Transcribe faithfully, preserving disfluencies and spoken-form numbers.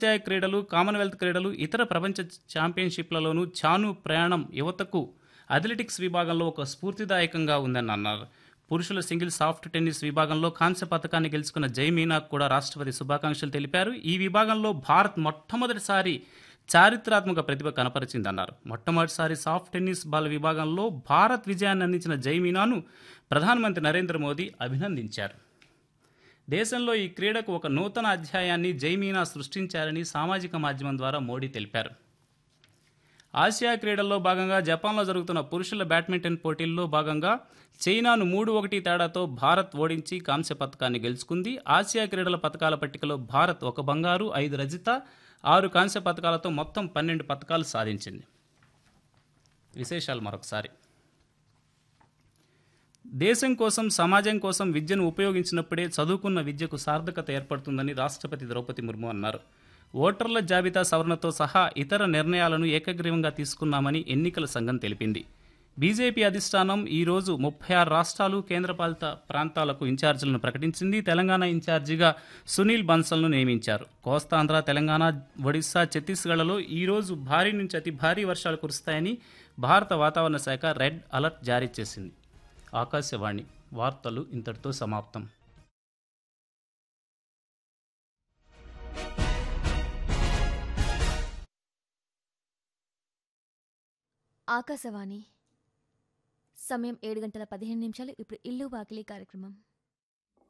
Asia క్రీడలు, Commonwealth క్రీడలు, ఇతర ప్రపంచ ఛాంపియన్‌షిప్‌లలోనూ చాను ప్రయాణం యువతకు అథ్లెటిక్స్ విభాగంలో ఒక స్ఫూర్తిదాయకంగా ఉందని అన్నారు. పురుషుల సింగిల్స్ సాఫ్ట్ టెన్నిస్ విభాగంలో కాంస్య పతకాన్ని గెలుచుకున్న జై మీనాకు కూడా రాష్ట్రపతి శుభాకాంక్షలు తెలిపారు. ఈ విభాగంలో భారత్ మొట్టమొదటిసారి చారిత్రాత్మక ప్రతిభ కనపరిచిందన్నారు. మొట్టమొదటిసారి సాఫ్ట్ టెన్నిస్ బాల్ విభాగంలో భారత్ విజయాన్ని అందించిన జై మీనాను ప్రధానమంత్రి నరేంద్ర మోదీ అభినందించారు. దేశంలో ఈ క్రీడకు ఒక నూతన అధ్యాయాన్ని జై మీనా సృష్టించారని సామాజిక మాధ్యమం ద్వారా మోడీ తెలిపారు. ఆసియా క్రీడల్లో భాగంగా జపాన్లో జరుగుతున్న పురుషుల బ్యాడ్మింటన్ పోటీల్లో భాగంగా చైనాను మూడు ఒకటి తేడాతో భారత్ ఓడించి కాంస్య పతకాన్ని గెలుచుకుంది. ఆసియా క్రీడల పతకాల పట్టికలో భారత్ ఒక బంగారు, ఐదు రజిత, ఆరు కాంస్య పతకాలతో మొత్తం పన్నెండు పతకాలు సాధించింది. విశేషాలు మరొకసారి. దేశం కోసం, సమాజం కోసం విద్యను ఉపయోగించినప్పుడే చదువుకున్న విద్యకు సార్థకత ఏర్పడుతుందని రాష్ట్రపతి ద్రౌపది ముర్ము అన్నారు. ఓటర్ల జాబితా సవరణతో సహా ఇతర నిర్ణయాలను ఏకగ్రీవంగా తీసుకున్నామని ఎన్నికల సంఘం తెలిపింది. బీజేపీ అధిష్టానం ఈరోజు ముప్పై ఆరు రాష్ట్రాలు, కేంద్రపాలిత ప్రాంతాలకు ఇన్ఛార్జీలను ప్రకటించింది. తెలంగాణ ఇన్ఛార్జిగా సునీల్ బన్సల్ను నియమించారు. కోస్తాంధ్ర, తెలంగాణ, ఒడిశా, ఛత్తీస్గఢ్లలో ఈరోజు భారీ నుంచి అతి భారీ వర్షాలు కురుస్తాయని భారత వాతావరణ శాఖ రెడ్ అలర్ట్ జారీ చేసింది. ఆకాశవాణి వార్తలు ఇంతటితో సమాప్తం. ఆకాశవాణి సమయం ఏడు గంటల పదిహేను నిమిషాలు. ఇప్పుడు ఇల్లు వాకిలి కార్యక్రమం.